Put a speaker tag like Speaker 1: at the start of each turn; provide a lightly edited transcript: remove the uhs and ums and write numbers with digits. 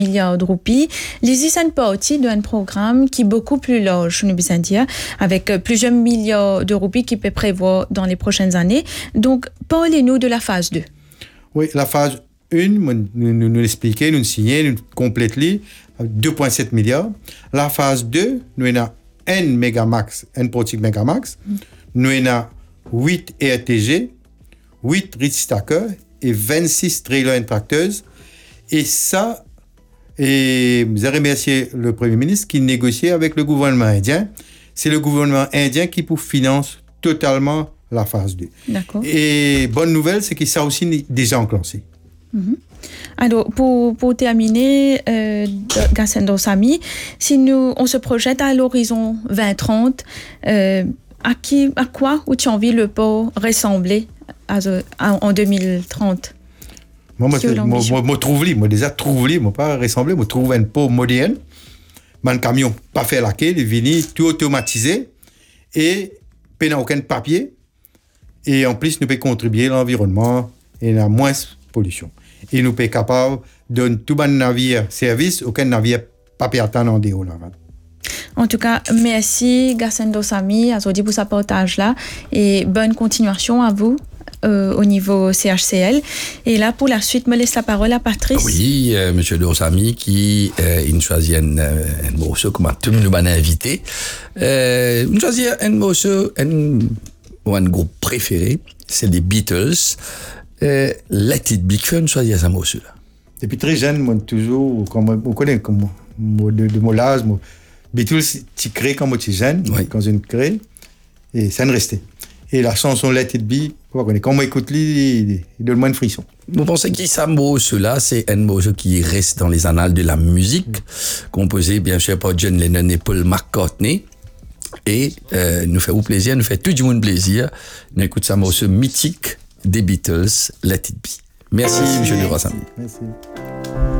Speaker 1: milliards de roupies. Les sont partie d'un programme qui est beaucoup plus large, nous besoin dire, avec plusieurs milliards de roupies qui peut prévoir dans les prochaines années. Donc, parlez-nous de la phase 2.
Speaker 2: Oui, la phase 1, nous l'expliquons, nous signons, nous complétons 2,7 milliards. La phase 2, nous avons un mégamax, un politique mégamax. Nous avons 8 RTG, 8 Ritz-Stacker et 26 trailers et tracteuses. Et ça, et je remercie le Premier ministre qui négocie avec le gouvernement indien. C'est le gouvernement indien qui finance totalement la phase 2.
Speaker 1: D'accord.
Speaker 2: Et bonne nouvelle, c'est que ça aussi est déjà enclenché.
Speaker 1: Alors, pour terminer, Ghassan Dossami, si on se projette à l'horizon 2030, à quoi ou tu as envie le port ressembler en 2030?
Speaker 2: Moi, pas ressembler, moi, trouve un port moderne, un camion pas fait laquer, les vignes, tout automatisé, et pas aucun papier, et en plus, nous pouvons contribuer à l'environnement et à moins de pollution. Et nous sommes capables de donner tout un navire service, aucun navire papier attendre en déo là.
Speaker 1: En tout cas, merci Ghassan Dossami pour ce partage-là et bonne continuation à vous au niveau CHCL. Et là, pour la suite, me laisse la parole à Patrice.
Speaker 3: Oui, monsieur Dossami qui il choisit un morceau comme tout le monde m'a invité. Il choisit un morceau, un groupe préféré, c'est les Beatles. Let It Be, que choisir ce morceau-là.
Speaker 2: Depuis très jeune, moi, toujours, comme on connaît comme de mon âge, Beatles, tu crées quand tu es jeune, quand je crée, et ça ne restait. Et la chanson Let It Be, quand on écoute, il donne moins de frissons.
Speaker 3: Vous pensez que ce morceau-là, c'est un morceau qui reste dans les annales de la musique, composé bien sûr par John Lennon et Paul McCartney. Et nous fait au plaisir, nous fait tout du monde plaisir. Nous écoutons ce morceau mythique des Beatles, Let It Be. Merci, monsieur Dossami.
Speaker 2: Merci.